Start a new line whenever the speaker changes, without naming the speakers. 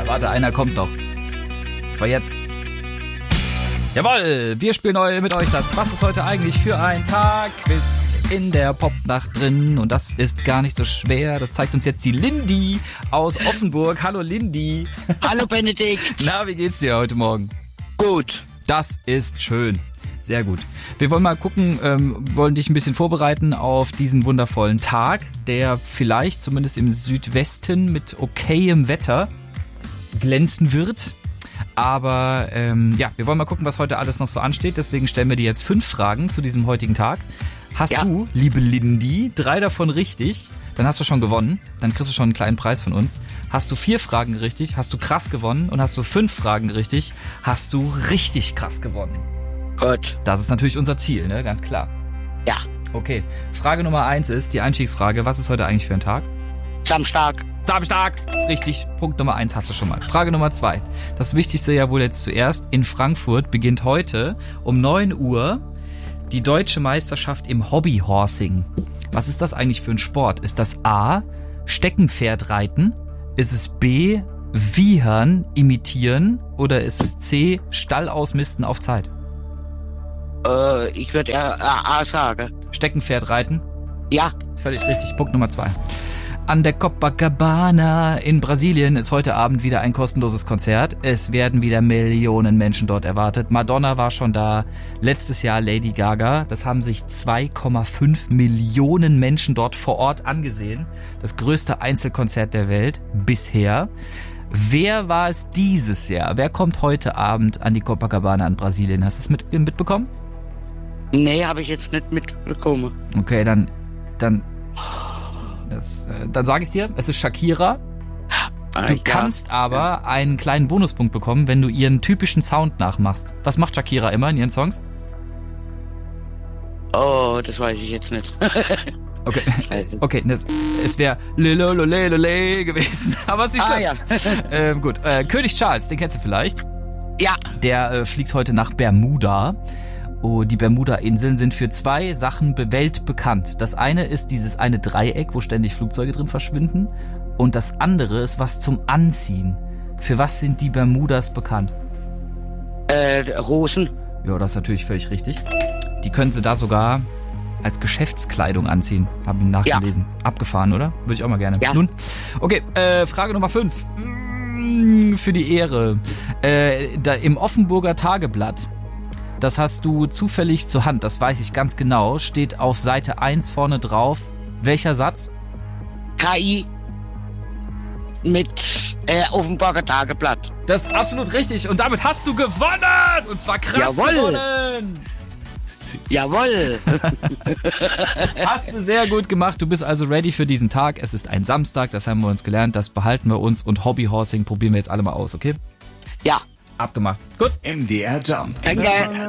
Warte, einer kommt noch. Das war jetzt. Jawohl, wir spielen mit euch das Was ist heute eigentlich für ein Tag? Quiz in der Popnacht drin. Und das ist gar nicht so schwer. Das zeigt uns jetzt die Lindy aus Offenburg. Hallo Lindy.
Hallo Benedikt.
Na, wie geht's dir heute Morgen?
Gut.
Das ist schön. Sehr gut. Wir wollen mal gucken, wollen dich ein bisschen vorbereiten auf diesen wundervollen Tag, der vielleicht zumindest im Südwesten mit okayem Wetter glänzen wird. Aber wir wollen mal gucken, was heute alles noch so ansteht. Deswegen stellen wir dir jetzt 5 Fragen zu diesem heutigen Tag. Hast du, liebe Lindy, 3 davon richtig, dann hast du schon gewonnen. Dann kriegst du schon einen kleinen Preis von uns. Hast du 4 Fragen richtig, hast du krass gewonnen. Und hast du 5 Fragen richtig, hast du richtig krass gewonnen.
Gut.
Das ist natürlich unser Ziel, ne? Ganz klar.
Ja.
Okay. Frage Nummer 1 ist die Einstiegsfrage. Was ist heute eigentlich für ein Tag?
Samstag.
Samstag. Ist richtig. Punkt Nummer 1 hast du schon mal. Frage Nummer 2. Das Wichtigste ja wohl jetzt zuerst. In Frankfurt beginnt heute um 9 Uhr die deutsche Meisterschaft im Hobbyhorsing. Was ist das eigentlich für ein Sport? Ist das A, Steckenpferdreiten? Ist es B, Wiehern imitieren? Oder ist es C, Stall ausmisten auf Zeit?
Ich würde eher A sagen.
Steckenpferd reiten?
Ja.
Ist völlig richtig. Punkt Nummer 2. An der Copacabana in Brasilien ist heute Abend wieder ein kostenloses Konzert. Es werden wieder Millionen Menschen dort erwartet. Madonna war schon da. Letztes Jahr Lady Gaga. Das haben sich 2,5 Millionen Menschen dort vor Ort angesehen. Das größte Einzelkonzert der Welt bisher. Wer war es dieses Jahr? Wer kommt heute Abend an die Copacabana in Brasilien? Hast du es mitbekommen?
Nee, habe ich jetzt nicht mitbekommen.
Okay, dann sage ich dir, es ist Shakira. Du kannst aber einen kleinen Bonuspunkt bekommen, wenn du ihren typischen Sound nachmachst. Was macht Shakira immer in ihren Songs?
Oh, das weiß ich jetzt nicht.
Okay, es wäre Lelololele gewesen, aber es ist nicht schlimm.
Ja.
Gut, König Charles, den kennst du vielleicht.
Ja.
Der fliegt heute nach Bermuda. Oh, die Bermuda-Inseln sind für 2 Sachen weltbekannt. Das eine ist dieses eine Dreieck, wo ständig Flugzeuge drin verschwinden. Und das andere ist was zum Anziehen. Für was sind die Bermudas bekannt?
Hosen.
Ja, das ist natürlich völlig richtig. Die können sie da sogar als Geschäftskleidung anziehen. Haben wir nachgelesen. Ja. Abgefahren, oder? Würde ich auch mal gerne.
Ja.
Nun, okay, Frage Nummer 5. Für die Ehre. Da im Offenburger Tageblatt, das hast du zufällig zur Hand, das weiß ich ganz genau, steht auf Seite 1 vorne drauf. Welcher Satz?
KI mit Offenburger Tageblatt.
Das ist absolut richtig und damit hast du gewonnen! Und zwar krass gewonnen!
Jawohl!
Hast du sehr gut gemacht. Du bist also ready für diesen Tag. Es ist ein Samstag, das haben wir uns gelernt, das behalten wir uns und Hobbyhorsing probieren wir jetzt alle mal aus, okay?
Ja.
Abgemacht. Gut.
MDR Jump.
Danke.